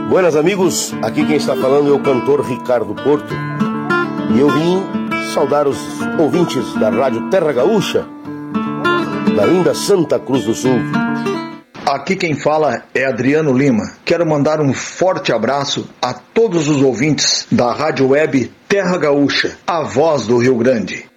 Buenas amigos, aqui quem está falando é o cantor Ricardo Porto. E eu vim saudar os ouvintes da Rádio Terra Gaúcha, da linda Santa Cruz do Sul. Aqui quem fala é Adriano Lima. Quero mandar um forte abraço a todos os ouvintes da Rádio Web Terra Gaúcha, a voz do Rio Grande.